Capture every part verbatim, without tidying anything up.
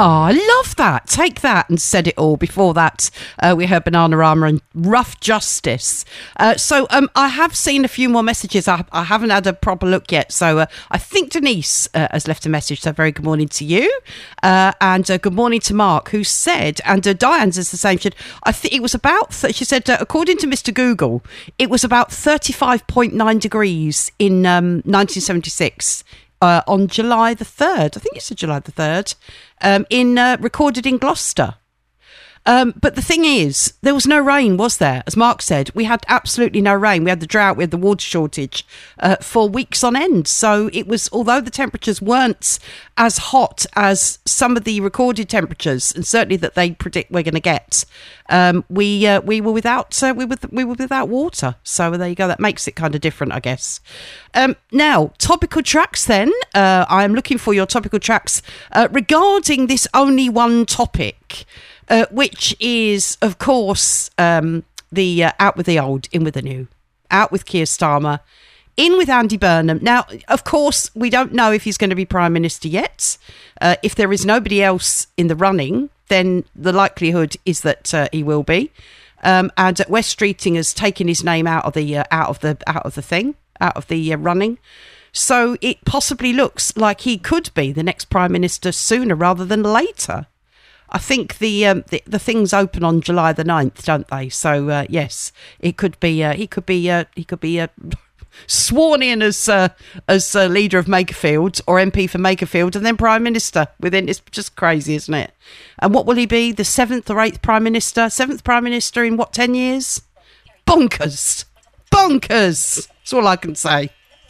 Oh, I love that. Take that and said it all. Before that, uh, we heard Bananarama and Rough Justice. Uh, so um, I have seen a few more messages. I, I haven't had a proper look yet. So uh, I think Denise uh, has left a message. So very good morning to you. Uh, and uh, good morning to Mark, who said, and uh, Diane's is the same. She said, I think it was about, th- she said, uh, according to Mister Google, it was about thirty-five point nine degrees in um, nineteen seventy-six. Uh, on July the third, I think it's July the third, um, in uh, recorded in Gloucester. Um, but the thing is, there was no rain, was there? As Mark said, we had absolutely no rain. We had the drought, we had the water shortage uh, for weeks on end. So it was, although the temperatures weren't as hot as some of the recorded temperatures, and certainly that they predict we're going to get, um, we uh, we were without uh, we were we were without water. So there you go. That makes it kind of different, I guess. Um, now, topical tracks. Then uh, I am looking for your topical tracks uh, regarding this only one topic. Uh, which is, of course, um, the uh, out with the old, in with the new. Out with Keir Starmer, in with Andy Burnham. Now, of course, we don't know if he's going to be Prime Minister yet. Uh, if there is nobody else in the running, then the likelihood is that uh, he will be. Um, and uh, Wes Streeting has taken his name out of the uh, out of the out of the thing, out of the uh, running. So it possibly looks like he could be the next Prime Minister sooner rather than later. I think the, um, the the things open on July the ninth, don't they? So uh, yes, it could be. Uh, he could be. Uh, he could be uh, sworn in as uh, as uh, leader of Makerfield or M P for Makerfield, and then Prime Minister. Within, it's just crazy, isn't it? And what will he be? The seventh or eighth Prime Minister? Seventh Prime Minister in what? Ten years? Bonkers, bonkers. That's all I can say.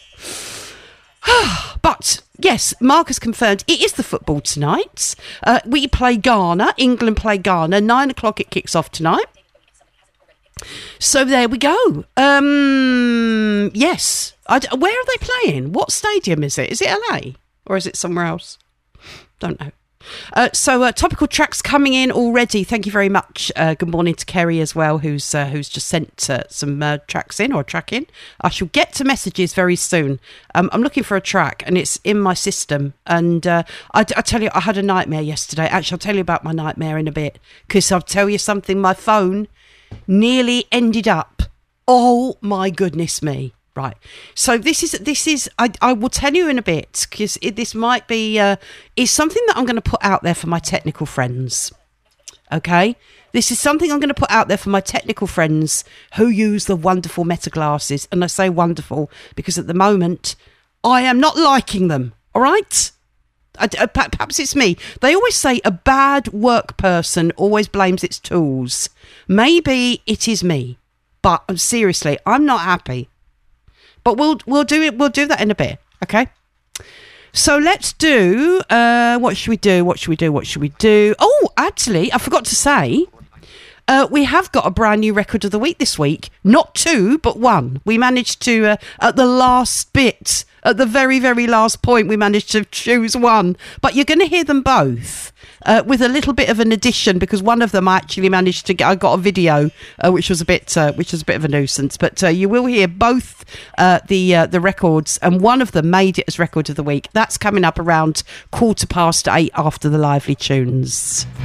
But yes, Mark has confirmed it is the football tonight. Uh, we play Ghana. England play Ghana. Nine o'clock it kicks off tonight. So there we go. Um, yes. I d- where are they playing? What stadium is it? Is it L A or is it somewhere else? Don't know. Uh, so uh, topical tracks coming in already. Thank you very much. Uh, good morning to Kerry as well, who's uh, who's just sent uh, some uh, tracks in or a track in. I shall get to messages very soon. Um, I'm looking for a track and it's in my system. And uh, I, I tell you, I had a nightmare yesterday. Actually, I'll tell you about my nightmare in a bit because I'll tell you something. My phone nearly ended up. Oh my goodness me. Right. So this is, this is, I, I will tell you in a bit, because this might be, uh, is something that I'm going to put out there for my technical friends. Okay. This is something I'm going to put out there for my technical friends who use the wonderful Meta glasses. And I say wonderful because at the moment I am not liking them. All right. I, I, perhaps it's me. They always say a bad work person always blames its tools. Maybe it is me, but seriously, I'm not happy. But we'll we'll do it. We'll do that in a bit. Okay. So let's do. Uh, what should we do? What should we do? What should we do? Oh, actually, I forgot to say. Uh, we have got a brand new record of the week this week. Not two, but one. We managed to uh, at the last bit, at the very very last point, we managed to choose one. But you're going to hear them both. Uh, with a little bit of an addition, because one of them I actually managed to get. I got a video, uh, which was a bit, uh, which was a bit of a nuisance. But uh, you will hear both uh, the uh, the records, and one of them made it as record of the week. That's coming up around quarter past eight after the lively tunes.